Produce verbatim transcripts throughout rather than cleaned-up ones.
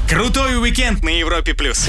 Крутой уикенд на Европе плюс.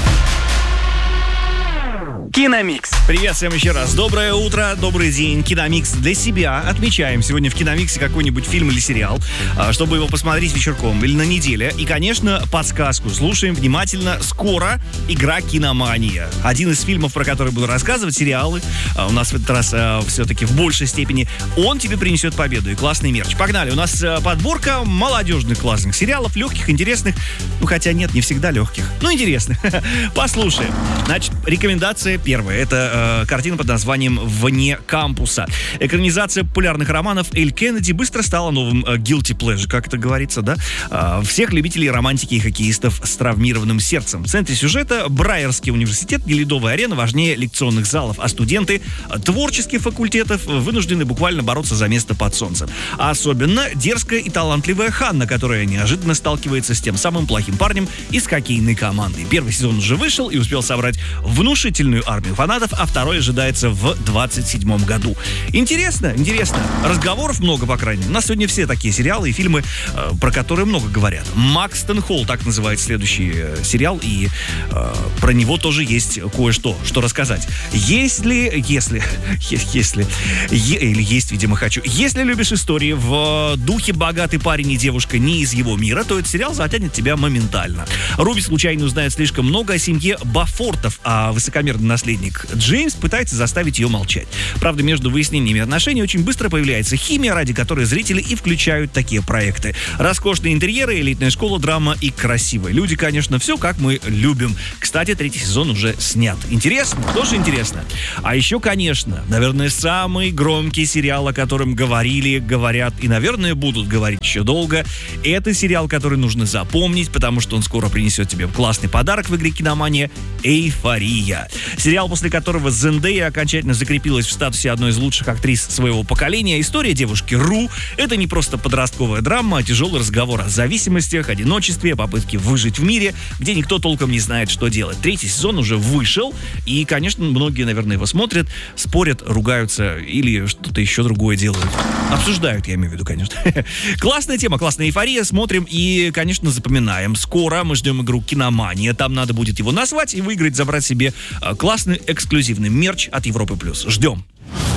Киномикс. Привет всем еще раз. Доброе утро, добрый день. Киномикс для себя. Отмечаем сегодня в Киномиксе какой-нибудь фильм или сериал, чтобы его посмотреть вечерком или на неделе. И, конечно, подсказку. Слушаем внимательно. Скоро игра «Киномания». Один из фильмов, про который буду рассказывать, сериалы, у нас в этот раз все-таки в большей степени, он тебе принесет победу и классный мерч. Погнали. У нас подборка молодежных классных сериалов, легких, интересных. Ну, хотя нет, не всегда легких. Ну, интересных. Послушаем. Значит, рекомендация первая. Это э, картина под названием «Вне кампуса». Экранизация популярных романов Эль Кеннеди быстро стала новым э, guilty pleasure, как это говорится, да? Э, всех любителей романтики и хоккеистов с травмированным сердцем. В центре сюжета Брайерский университет, где ледовая арена важнее лекционных залов, а студенты творческих факультетов вынуждены буквально бороться за место под солнцем. А особенно дерзкая и талантливая Ханна, которая неожиданно сталкивается с тем самым плохим парнем из хоккейной команды. Первый сезон уже вышел и успел собрать внушительную армию фанатов, а второй ожидается в двадцать седьмом году. Интересно, интересно. Разговоров много, по крайней мере. У нас сегодня все такие сериалы и фильмы, э, про которые много говорят. «Макстон Холл», так называется следующий э, сериал, и э, про него тоже есть кое-что, что рассказать. Если, если, если, е, или есть, видимо, хочу. Если любишь истории в духе «Богатый парень и девушка не из его мира», то этот сериал затянет тебя моментально. Руби случайно узнает слишком много о семье Бафортов, а высокомерный наследник Джеймс пытается заставить ее молчать. Правда, между выяснениями отношений очень быстро появляется химия, ради которой зрители и включают такие проекты. Роскошные интерьеры, элитная школа, драма и красивые люди, конечно, все как мы любим. Кстати, третий сезон уже снят. Интересно? Тоже интересно. А еще, конечно, наверное, самый громкий сериал, о котором говорили, говорят и, наверное, будут говорить еще долго. Это сериал, который нужно запомнить, потому что он скоро принесет тебе классный подарок в игре «Киномания» — «Эйфория». Сериал, после которого Зендея окончательно закрепилась в статусе одной из лучших актрис своего поколения. История девушки Ру — это не просто подростковая драма, а тяжелый разговор о зависимостях, одиночестве, попытке выжить в мире, где никто толком не знает, что делать. Третий сезон уже вышел, и, конечно, многие, наверное, его смотрят, спорят, ругаются или что-то еще другое делают. Обсуждают, я имею в виду, конечно. Классная тема, классная эйфория. Смотрим и, конечно, запоминаем. Скоро мы ждем игру «Киномания». Там надо будет его назвать и выиграть, забрать себе классный эксклюзивный мерч от Европы плюс. Ждем.